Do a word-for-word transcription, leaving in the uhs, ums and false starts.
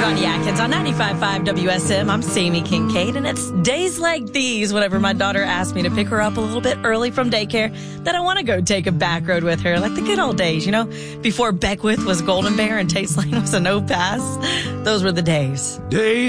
Donnie Atkins on ninety-five point five W S M. I'm Sammy Kincaid, and it's days like these, whenever my daughter asks me to pick her up a little bit early from daycare, that I want to go take a back road with her, like the good old days, you know, before Beckwith was Golden Bear and Taste Lane was a no pass. Those were the days. Days